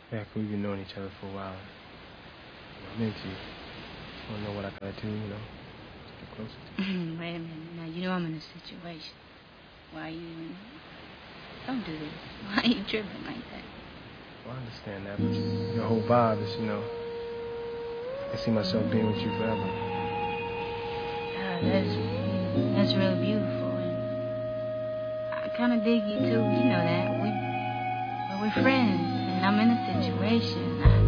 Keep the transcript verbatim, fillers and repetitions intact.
Yeah, 'cause we've been knowing each other for a while. I'm into you. I don't know what I gotta do, you know, to get closer to you. Wait a minute. Now, you know I'm in a situation. Why you... Don't do this. Why are you tripping like that? Well, I understand that, but your whole vibe is, you know, I can see myself being with you forever. Uh, that's, that's really beautiful. And I kind of dig you, too. You know that. We, well, we're friends, and I'm in a situation. I,